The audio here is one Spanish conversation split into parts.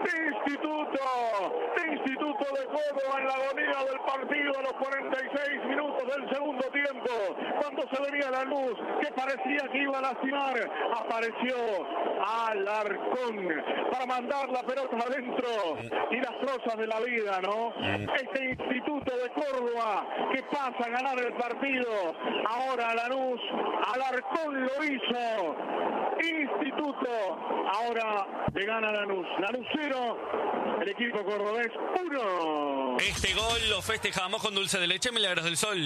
de Instituto de Córdoba en la agonía del partido a los 46 minutos del segundo tiempo, cuando se venía la luz que parecía que iba a lastimar, apareció Alarcón para mandar la pelota adentro y las cosas de la vida, ¿no? Este Instituto de Córdoba que pasa a ganar el partido, ahora Lanús, Alarcón lo hizo, Instituto ahora le gana Lanús 0, el equipo cordobés 1. Este gol lo festejamos con dulce de leche Milagros del Sol.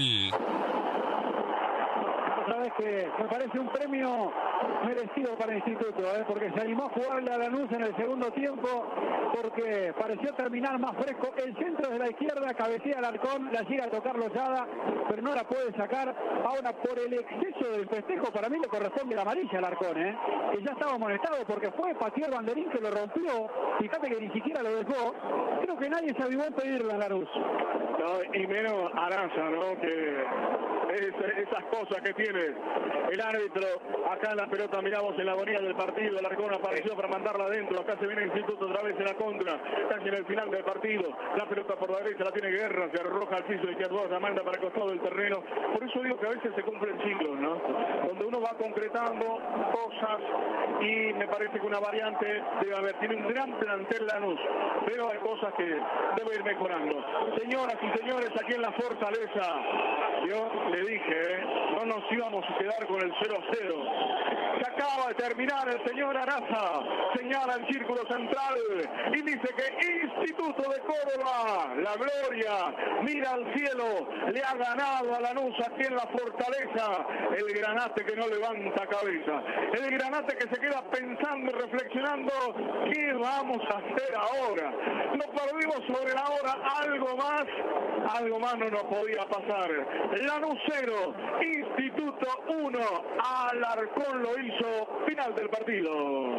Sabes que me parece un premio merecido para el Instituto, porque se animó a jugarle a Lanús en el segundo tiempo, porque pareció terminar más fresco. El centro de la izquierda, cabecea Alarcón, la llega a tocar Lozada, pero no la puede sacar. Ahora, por el exceso del festejo, para mí le corresponde la amarilla a Alarcón, que ya estaba amonestado porque fue, pateó el banderín que lo rompió. Fíjate que ni siquiera lo dejó. Creo que nadie se avivó en pedirle a Lanús. No, y menos Araza, ¿no? Que esas cosas que tiene el árbitro. Acá en la pelota miramos en la agonía del partido, Alarcón apareció para mandarla adentro, acá se viene el Instituto otra vez en la contra, casi en el final del partido, la pelota por la derecha la tiene Guerra, se arroja al piso izquierdo, la manda para el costado del terreno. Por eso digo que a veces se cumplen ciclos, ¿no? Donde uno va concretando cosas, y me parece que una variante debe haber. Tiene un gran plantel Lanús, pero hay cosas que debe ir mejorando. Señoras y señores, aquí en la Fortaleza, yo le dije, no nos íbamos a quedar con el 0-0. Se acaba de terminar, el señor Araza señala el círculo central y dice que Instituto de Córdoba, la gloria, mira al cielo, le ha ganado a Lanús aquí en la Fortaleza. El Granate que no levanta cabeza, el Granate que se queda pensando y reflexionando, ¿qué vamos a hacer ahora? Nos perdimos sobre la hora, algo más no nos podía pasar. Lanús 0, Instituto 1, Alarcón lo hizo, final del partido.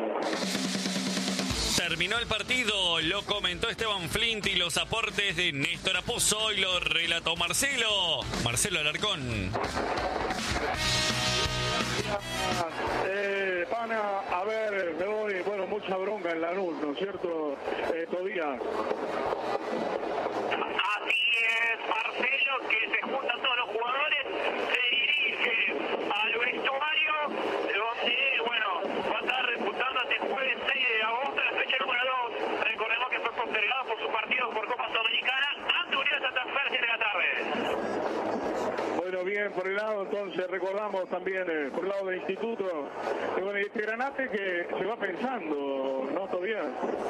Terminó el partido, lo comentó Esteban Flint y los aportes de Néstor Apuzzo y lo relató Marcelo Alarcón. Pana, a ver, me voy, bueno, mucha bronca en Lanús, ¿no es cierto, Tobías? Así es, Marcelo, que se juntan todos los jugadores, se dirige al vestuario, donde, bueno, va a estar disputando este jueves 6 de agosto, la fecha número 2. Recordemos que fue postergado por su partido por Copa Sudamericana ante Unión Santa Fe, 7 de la tarde. Bueno, bien, por el lado, entonces, recordamos también, por el lado del Instituto, bueno, este Granate que se va pensando, ¿no, Tobías?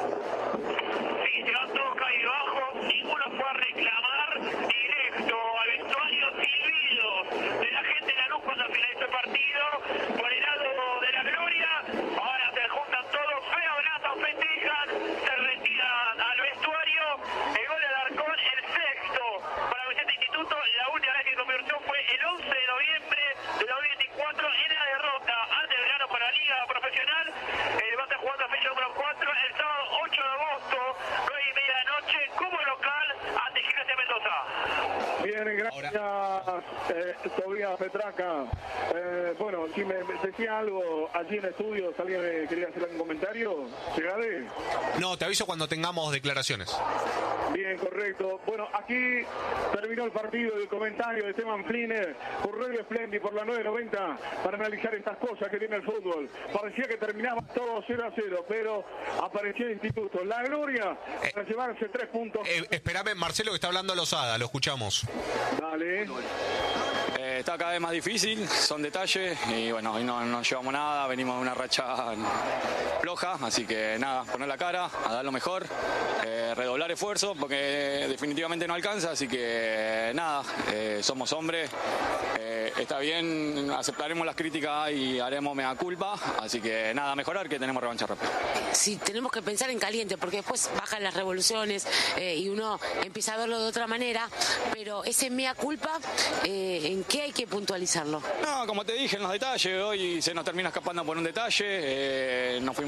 Sí, se va toca y bajo, ninguno fue a reclamar, directo al vestuario, silbidos de la gente de Lanús cuando finalizó el partido, por el lado de la gloria. Ahora se juntan todos, fe abrazan, festejan, se retiran al vestuario. El gol de Alarcón, el sexto para Vicente Instituto. La última vez que convirtió fue el 11 de noviembre de 2024 en la derrota ante el verano para la Liga Profesional. Va a estar jugando a fecha número 4 el sábado 8 de agosto, 9:30 de la noche, como local ante Gimnasia Mendoza. Bien, gracias, Tobías Petraca. Bueno, si me decía algo allí en estudios, ¿alguien quería hacer algún comentario? ¿Segade? No, te aviso cuando tengamos declaraciones. Bien, correcto. Bueno, aquí terminó el partido y el comentario de Esteban Fliner por Radio Splendid por la 990 para analizar estas cosas que tiene el fútbol. Parecía que terminaba todo 0-0, pero apareció el Instituto. La gloria para llevarse 3 puntos. Espérame, Marcelo, que está hablando Lozada, lo escuchamos. Dale. Está cada vez más difícil, son detalles y bueno, hoy no llevamos nada, venimos de una racha floja, así que nada, poner la cara, a dar lo mejor, redoblar esfuerzo porque definitivamente no alcanza, así que nada, somos hombres, está bien, aceptaremos las críticas y haremos mea culpa, así que nada, mejorar, que tenemos revancha rápida. Sí, tenemos que pensar en caliente porque después bajan las revoluciones y uno empieza a verlo de otra manera, pero ese mea culpa, ¿en qué hay que puntualizarlo? No, como te dije, en los detalles, hoy se nos termina escapando por un detalle, nos fuimos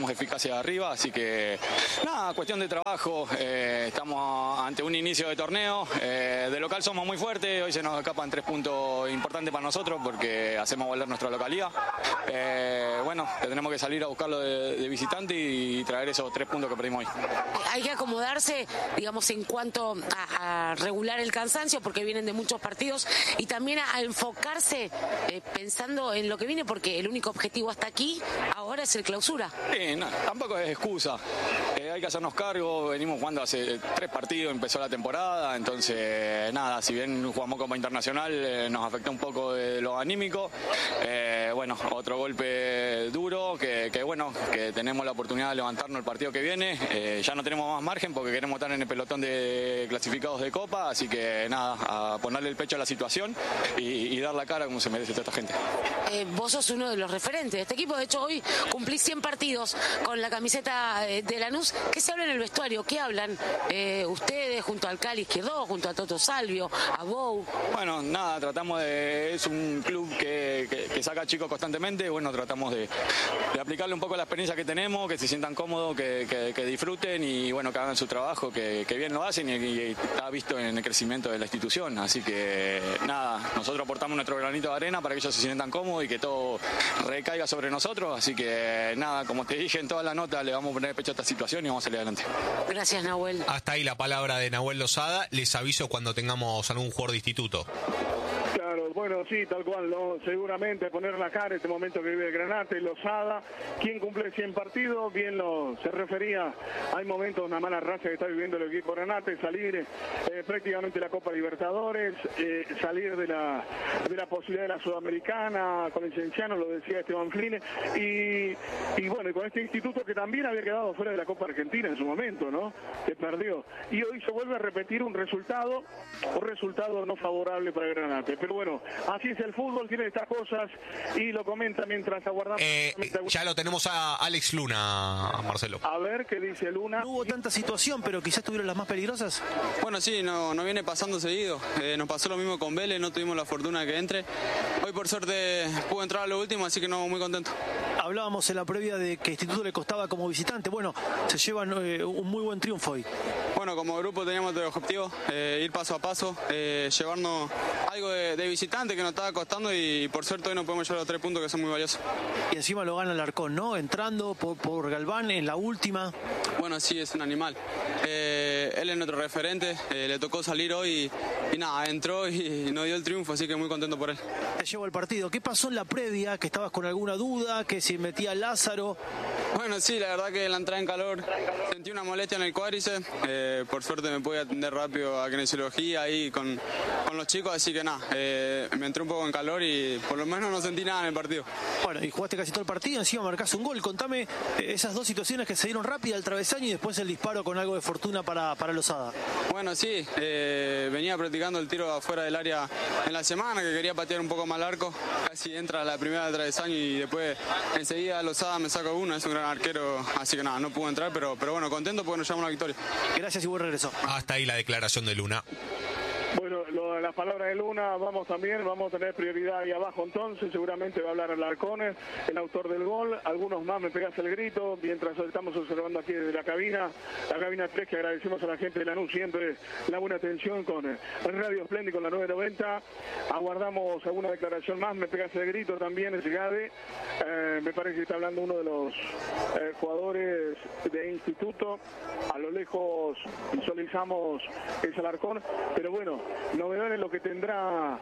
tenemos eficacia arriba, así que nada, cuestión de trabajo. Estamos ante un inicio de torneo. De local somos muy fuertes, hoy se nos escapan 3 puntos importantes para nosotros porque hacemos valer nuestra localidad. Bueno, tenemos que salir a buscarlo de visitante y traer esos 3 puntos que perdimos hoy. Hay que acomodarse, digamos, en cuanto a regular el cansancio, porque vienen de muchos partidos, y también a enfocarse pensando en lo que viene, porque el único objetivo hasta aquí ahora es el clausura. Sí, no, tampoco es excusa. Hay que hacernos cargo, venimos jugando hace 3 partidos, empezó la temporada, entonces nada, si bien jugamos Copa Internacional, nos afectó un poco de lo anímico. Bueno, otro golpe duro, que bueno, que tenemos la oportunidad de levantarnos el partido que viene. Ya no tenemos más margen porque queremos estar en el pelotón de clasificados de Copa, así que nada, a ponerle el pecho a la situación y dar la cara como se merece toda esta gente. Vos sos uno de los referentes de este equipo, de hecho hoy cumplís 100 partidos con la camiseta de Lanús. ¿Qué se habla en el vestuario? ¿Qué hablan ustedes junto al Cali Izquierdo, junto a Toto Salvio, a Bou? Bueno, nada, tratamos de... Es un club que saca chicos constantemente, bueno, tratamos de aplicarle un poco la experiencia que tenemos, que se sientan cómodos, que disfruten y bueno, que hagan su trabajo, que bien lo hacen y está visto en el crecimiento de la institución. Así que nada, nosotros aportamos nuestro granito de arena para que ellos se sientan cómodos y que todo recaiga sobre nosotros. Así que nada, como te dije en toda la nota, le vamos a poner pecho a esta situación y vamos a salir adelante. Gracias, Nahuel. Hasta ahí la palabra de Nahuel Lozada. Les aviso cuando tengamos algún jugador de instituto. Claro, bueno, sí, tal cual, ¿no? Seguramente poner la cara en este momento que vive Granate, Lozada, quien cumple 100 partidos, bien se refería, hay momentos, una mala racha que está viviendo el equipo Granate, salir prácticamente de la Copa Libertadores, salir de la posibilidad de la Sudamericana, con el Cienciano, lo decía Esteban Fline, y bueno, y con este instituto que también había quedado fuera de la Copa Argentina en su momento, ¿no? Que perdió. Y hoy se vuelve a repetir un resultado no favorable para Granate. Pero bueno, así es el fútbol, tiene estas cosas y lo comenta mientras aguardamos. Ya lo tenemos a Alex Luna, Marcelo. A ver qué dice Luna. No hubo tanta situación, pero quizás tuvieron las más peligrosas. Bueno, sí, no viene pasando seguido. Nos pasó lo mismo con Vélez, no tuvimos la fortuna de que entre. Hoy por suerte pudo entrar a lo último, así que no, muy contento. Hablábamos en la previa de que Instituto le costaba como visitante. Bueno, se llevan un muy buen triunfo hoy. Bueno, como grupo teníamos el objetivo, ir paso a paso, llevarnos algo de visitante que nos estaba costando y por suerte hoy nos podemos llevar los 3 puntos que son muy valiosos. Y encima lo gana Alarcón, ¿no? Entrando por Galván en la última. Bueno, sí, es un animal. Él es nuestro referente, le tocó salir hoy y nada, entró y nos dio el triunfo, así que muy contento por él. Te llevo al partido. ¿Qué pasó en la previa? ¿Que estabas con alguna duda? ¿Que si metía Lázaro? Bueno, sí, la verdad que la entrada en calor sentí una molestia en el cuádriceps. Por suerte me pude atender rápido a kinesiología ahí con los chicos, así que nada, me entré un poco en calor y por lo menos no sentí nada en el partido. Bueno, y jugaste casi todo el partido, encima marcaste un gol. Contame esas 2 situaciones que se dieron rápida, el travesaño y después el disparo con algo de fortuna para Lozada. Bueno, sí, venía practicando el tiro afuera del área en la semana, que quería patear un poco más al arco. Casi entra la primera de travesaño y después enseguida Lozada me saca uno, es un gran arquero, así que nada, no pudo entrar, pero bueno, contento porque nos llevamos la victoria. Gracias y buen regreso. Hasta ahí la declaración de Luna. Bueno, las palabras de Luna, vamos a tener prioridad ahí abajo entonces, seguramente va a hablar Alarcón, el autor del gol, algunos más me pegas el grito, mientras estamos observando aquí desde la cabina 3, que agradecemos a la gente de Lanús siempre la buena atención con Radio Splendid, con la 990, aguardamos alguna declaración más, me pegas el grito también, es Gade, me parece que está hablando uno de los jugadores de instituto, a lo lejos visualizamos el Alarcón, pero bueno, novedades lo que tendrá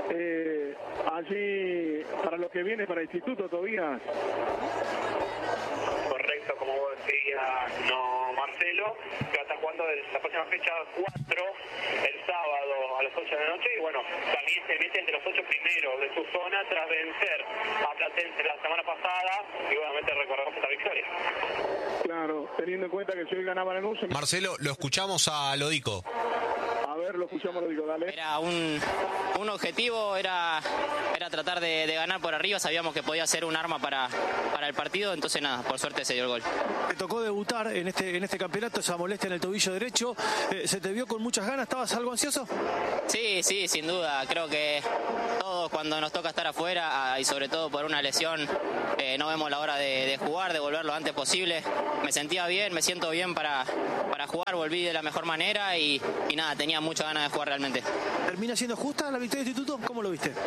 allí para lo que viene para el instituto todavía. Correcto, como vos decías, no Marcelo, que está jugando la próxima fecha 4, el sábado a las 8 de la noche, y bueno, también se mete entre los 8 primeros de su zona tras vencer a Platense la semana pasada, y obviamente recordamos esta victoria. Claro, teniendo en cuenta que si hoy ganaba Lanús... Marcelo, lo escuchamos a Lodico. A ver. ver, lo escuchamos, lo digo, dale. Era un objetivo, era tratar de ganar por arriba, sabíamos que podía ser un arma para el partido, entonces nada, por suerte se dio el gol. Te tocó debutar en este campeonato, esa molestia en el tobillo derecho, ¿se te vio con muchas ganas? ¿Estabas algo ansioso? Sí, sin duda, creo que todos cuando nos toca estar afuera y sobre todo por una lesión no vemos la hora de jugar, de volver lo antes posible. Me sentía bien, me siento bien para jugar, volví de la mejor manera y nada, tenía muchas ganas de jugar realmente. ¿Termina siendo justa la victoria de Instituto? ¿Cómo lo viste?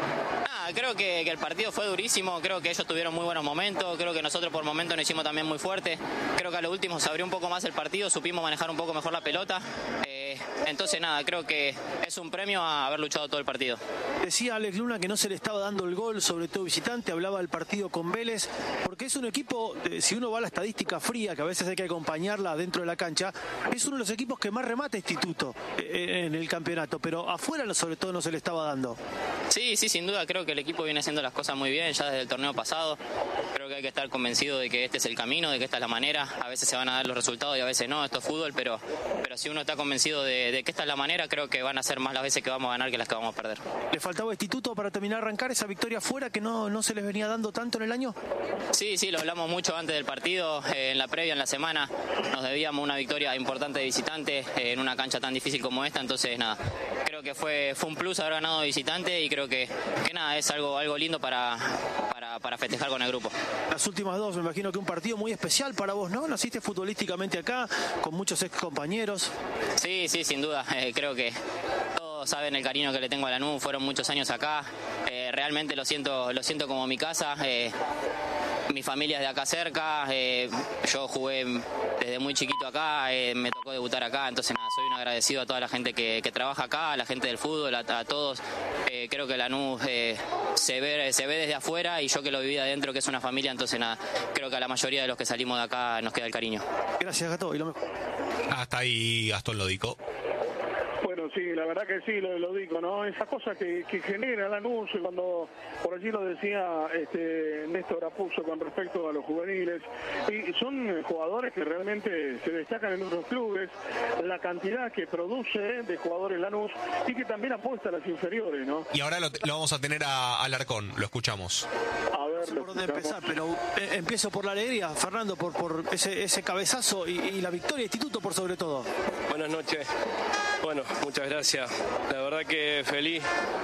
Creo que el partido fue durísimo, creo que ellos tuvieron muy buenos momentos, creo que nosotros por momentos nos hicimos también muy fuerte, creo que a lo último se abrió un poco más el partido, supimos manejar un poco mejor la pelota, entonces nada, creo que es un premio a haber luchado todo el partido. Decía Alex Luna que no se le estaba dando el gol, sobre todo visitante, hablaba del partido con Vélez, porque es un equipo, si uno va a la estadística fría, que a veces hay que acompañarla dentro de la cancha, es uno de los equipos que más remata Instituto en el campeonato, pero afuera sobre todo no se le estaba dando. Sí, sin duda, creo que el equipo viene haciendo las cosas muy bien ya desde el torneo pasado. Creo que hay que estar convencido de que este es el camino, de que esta es la manera. A veces se van a dar los resultados y a veces no, esto es fútbol, pero si uno está convencido de que esta es la manera, creo que van a ser más las veces que vamos a ganar que las que vamos a perder. ¿Le faltaba Instituto para terminar de arrancar esa victoria afuera que no se les venía dando tanto en el año? Sí, lo hablamos mucho antes del partido, en la previa, en la semana. Nos debíamos una victoria importante de visitante en una cancha tan difícil como esta, entonces nada, creo que fue un plus haber ganado de visitante y creo que nada, es algo lindo para festejar con el grupo. Las últimas dos, me imagino que un partido muy especial para vos, ¿no? Naciste futbolísticamente acá, con muchos ex compañeros. Sí, sin duda, creo que todos saben el cariño que le tengo a Lanús, fueron muchos años acá, realmente lo siento como mi casa. Mi familia es de acá cerca, yo jugué desde muy chiquito acá, me tocó debutar acá, entonces nada, soy un agradecido a toda la gente que trabaja acá, a la gente del fútbol, a todos. Creo que Lanús se ve desde afuera y yo que lo viví adentro, que es una familia, entonces nada, creo que a la mayoría de los que salimos de acá nos queda el cariño. Gracias, Gato, y lo mejor. Hasta ahí Gastón Lodico. Bueno, sí, la verdad que sí, lo digo, ¿no? Esa cosa que genera Lanús, cuando por allí lo decía Néstor Apuzzo con respecto a los juveniles, y son jugadores que realmente se destacan en otros clubes, la cantidad que produce de jugadores Lanús y que también apuesta a las inferiores, ¿no? Y ahora lo vamos a tener a Alarcón, lo escuchamos. A ver, No sé por dónde empezar, pero empiezo por la alegría, Fernando, por ese cabezazo y la victoria de Instituto por sobre todo. Buenas noches. Bueno, muchas gracias. La verdad que feliz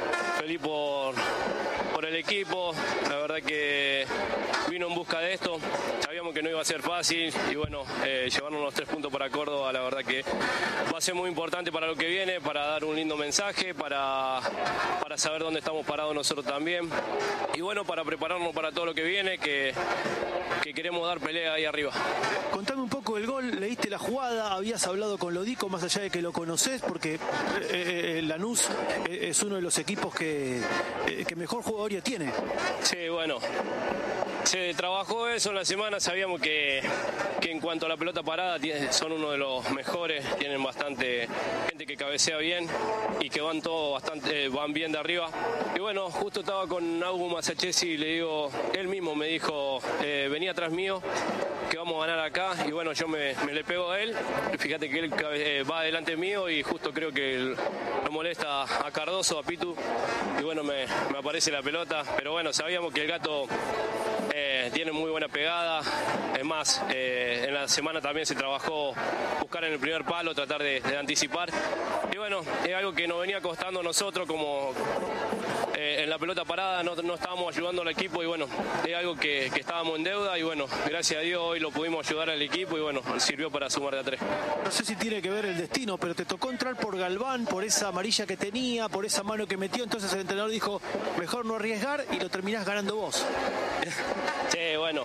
por el equipo. La verdad que vino en busca de esto. Sabíamos que no iba a ser fácil y bueno, llevarnos los 3 puntos para Córdoba, la verdad que va a ser muy importante para lo que viene, para dar un lindo mensaje, para saber dónde estamos parados nosotros también. Y bueno, para prepararnos para todo lo que viene, que queremos dar pelea ahí arriba. Contame un poco el gol, leíste la jugada, habías hablado con Lodico, más allá de que lo conocés, porque Lanús es uno de los equipos que mejor jugador tiene. Sí, bueno, se trabajó eso en la semana, sabíamos que en cuanto a la pelota parada son uno de los mejores, tienen bastante gente que cabecea bien y que van bien de arriba. Y bueno, justo estaba con Augu Masachesi y le digo, él mismo me dijo, venía atrás mío, que vamos a ganar acá, y bueno, yo me le pego a él, fíjate que él va adelante mío y justo creo que lo molesta a Cardoso, a Pitu, y bueno, me aparece la pelota, pero bueno, sabíamos que el Gato tiene muy buena pegada, es más, en la semana también se trabajó buscar en el primer palo, tratar de anticipar, y bueno, es algo que nos venía costando a nosotros, como en la pelota parada no estábamos ayudando al equipo, y bueno, es algo que estábamos en deuda, y bueno, gracias a Dios hoy lo pudimos ayudar al equipo, y bueno, sirvió para sumar de a 3. No sé si tiene que ver el destino, pero te tocó entrar por Galván, por esa amarilla que tenía, por esa mano que metió, entonces el entrenador dijo, mejor no arriesgar, y lo terminás ganando vos. Sí, bueno,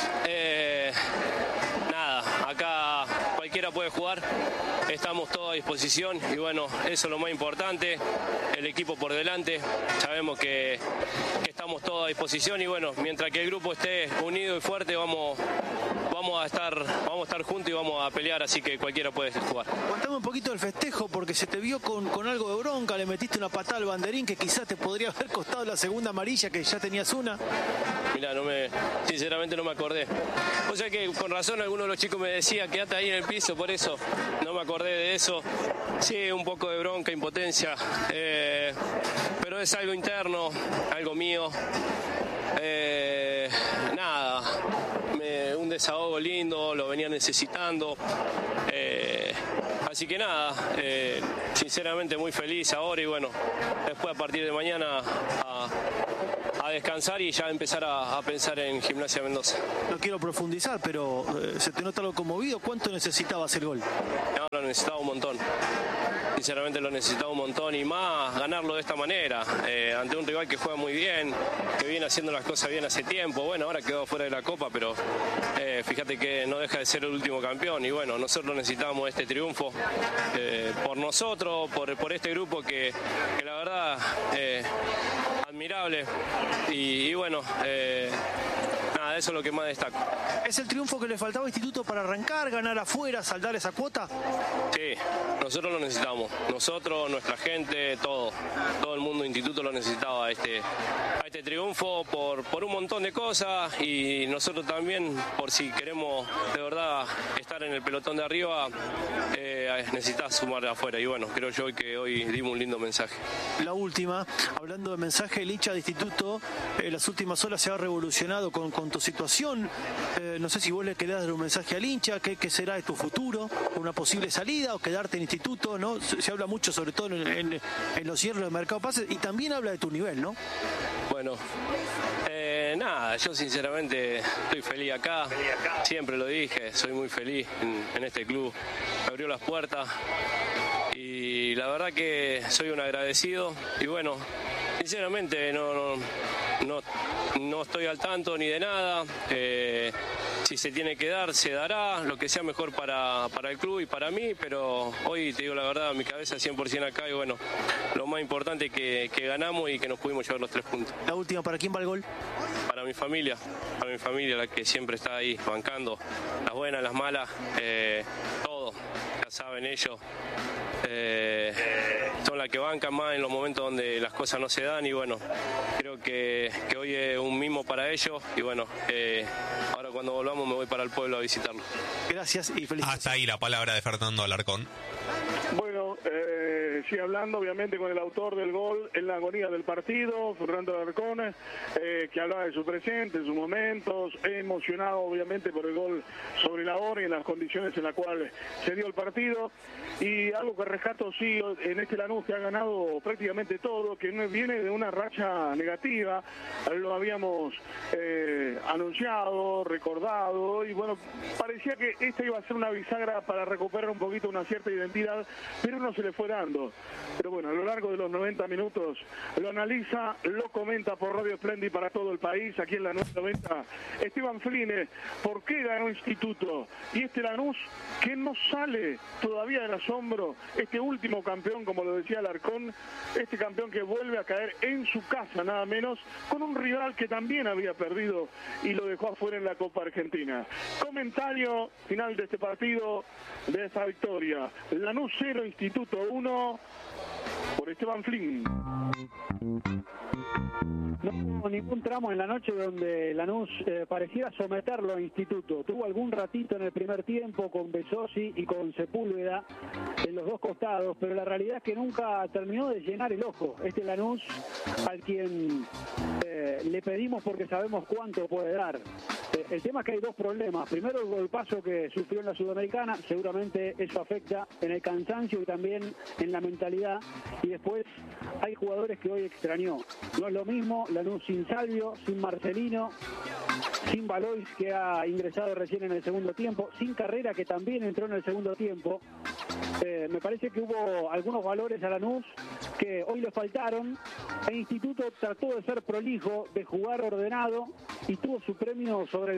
nada, acá cualquiera puede jugar, estamos todos a disposición y bueno, eso es lo más importante, el equipo por delante, sabemos que estamos todos a disposición y bueno, mientras que el grupo esté unido y fuerte vamos a estar juntos y vamos a pelear, así que cualquiera puede jugar. Contame un poquito del festejo, porque se te vio con algo de bronca, le metiste una patada al banderín que quizás te podría haber costado la segunda amarilla, que ya tenías una. Mirá, sinceramente no me acordé. O sea que con razón alguno de los chicos me decía, quédate ahí en el piso, por eso no me acordé de eso. Sí, un poco de bronca, impotencia, pero es algo interno, algo mío. Nada, un desahogo lindo, lo venía necesitando. Así que nada, sinceramente muy feliz ahora y bueno, después a partir de mañana a descansar y ya empezar a pensar en Gimnasia Mendoza. No quiero profundizar, pero se te nota algo conmovido. ¿Cuánto necesitabas el gol? No, lo necesitaba un montón. Sinceramente lo necesitaba un montón y más ganarlo de esta manera, ante un rival que juega muy bien, que viene haciendo las cosas bien hace tiempo. Bueno, ahora quedó fuera de la Copa, pero fíjate que no deja de ser el último campeón y bueno, nosotros necesitamos este triunfo por nosotros, por este grupo que la verdad admirable y bueno, nada, eso es lo que más destaco. ¿Es el triunfo que le faltaba a Instituto para arrancar, ganar afuera, saldar esa cuota? Sí, nosotros lo necesitamos. Nosotros, nuestra gente, todo el mundo de Instituto lo necesitaba a este triunfo por un montón de cosas y nosotros también, por si queremos de verdad estar en el pelotón de arriba, necesitas sumar de afuera y bueno, creo yo que hoy dimos un lindo mensaje. La última, hablando de mensaje, el hincha de Instituto, las últimas horas se ha revolucionado con tu situación. No sé si vos le querés dar un mensaje al hincha, ¿qué será de tu futuro? ¿Una posible salida o quedarte en Instituto? ¿No? Se habla mucho, sobre todo en los cierres del mercado de pases, y también habla de tu nivel, ¿no? Bueno, nada, yo sinceramente estoy feliz acá, siempre lo dije, soy muy feliz en este club, me abrió las puertas y la verdad que soy un agradecido y bueno, sinceramente no estoy al tanto ni de nada. Si se tiene que dar, se dará, lo que sea mejor para el club y para mí, pero hoy te digo la verdad, mi cabeza 100% acá y bueno, lo más importante es que ganamos y que nos pudimos llevar los 3 puntos. La última, ¿para quién va el gol? Para mi familia, la que siempre está ahí bancando, las buenas, las malas, todo, ya saben ellos. Son las que bancan más en los momentos donde las cosas no se dan y bueno, creo que hoy es un mimo para ellos y bueno, ahora cuando volvamos me voy para el pueblo a visitarlo. Gracias y felicidades. Hasta ahí la palabra de Fernando Alarcón. Bueno, sigue hablando obviamente con el autor del gol en la agonía del partido, Fernando Alarcón, que hablaba de su presente, sus momentos, emocionado obviamente por el gol sobre la hora y en las condiciones en las cuales se dio el partido. Y algo que rescato sí en este Lanús que ha ganado prácticamente todo, que no viene de una racha negativa, lo habíamos anunciado, recordado y bueno, parecía que esta iba a ser una bisagra para recuperar un poquito una cierta identidad, pero no se le fue dando. Pero bueno, a lo largo de los 90 minutos lo analiza, lo comenta por Radio Splendid para todo el país, aquí en Lanús 90, Esteban Fline. ¿Por qué ganó Instituto? Y este Lanús que no sale todavía del asombro, este último campeón, como lo decía Alarcón, este campeón que vuelve a caer en su casa nada menos, con un rival que también había perdido y lo dejó afuera en la Copa Argentina. Comentario final de este partido, de esta victoria. Lanús 0, Instituto 1, por Esteban Flynn. No hubo ningún tramo en la noche donde Lanús pareciera someterlo a Instituto. Tuvo algún ratito en el primer tiempo con Besosi y con Sepúlveda en los dos costados, pero la realidad es que nunca terminó de llenar el ojo. Este Lanús al quien le pedimos porque sabemos cuánto puede dar. El tema es que hay dos problemas. Primero, el golpazo que sufrió en la Sudamericana, seguramente eso afecta en el cansancio y también en la mentalidad. Y después hay jugadores que hoy extrañó. No es lo mismo Lanús sin Salvio, sin Marcelino, sin Valois, que ha ingresado recién en el segundo tiempo, sin Carrera, que también entró en el segundo tiempo. Me parece que hubo algunos valores a Lanús que hoy le faltaron. El Instituto trató de ser prolijo, de jugar ordenado y tuvo su premio sobre el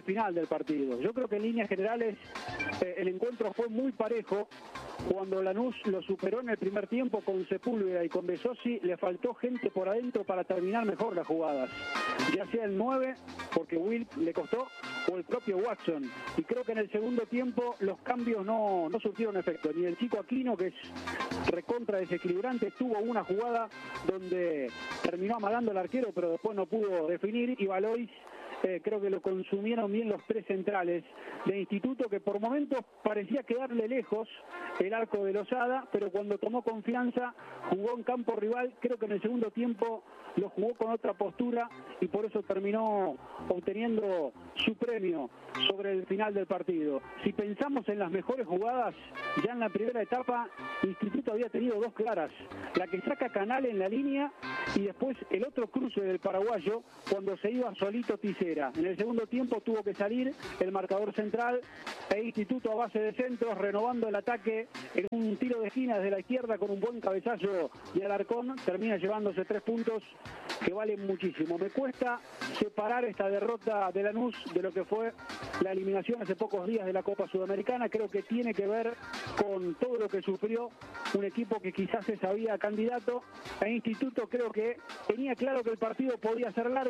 el final del partido. Yo creo que en líneas generales el encuentro fue muy parejo. Cuando Lanús lo superó en el primer tiempo con Sepúlveda y con Besosi, le faltó gente por adentro para terminar mejor las jugadas. Ya sea el 9, porque Will le costó, o el propio Watson. Y creo que en el segundo tiempo los cambios no surtieron efecto. Ni el chico Aquino, que es recontra desequilibrante, tuvo una jugada donde terminó amagando al arquero, pero después no pudo definir. Y Valois, creo que lo consumieron bien los tres centrales de Instituto, que por momentos parecía quedarle lejos el arco de Lozada, pero cuando tomó confianza jugó en campo rival. Creo que en el segundo tiempo lo jugó con otra postura y por eso terminó obteniendo su premio sobre el final del partido. Si pensamos en las mejores jugadas, ya en la primera etapa Instituto había tenido dos claras, la que saca Canal en la línea y después el otro cruce del paraguayo cuando se iba solito Tisera. En el segundo tiempo tuvo que salir el marcador central e Instituto a base de centros, renovando el ataque en un tiro de esquina desde la izquierda con un buen cabezazo de Alarcón, termina llevándose 3 puntos que valen muchísimo. Me cuesta separar esta derrota de Lanús de lo que fue la eliminación hace pocos días de la Copa Sudamericana. Creo que tiene que ver con todo lo que sufrió un equipo que quizás se sabía candidato. E Instituto creo que tenía claro que el partido podía ser largo.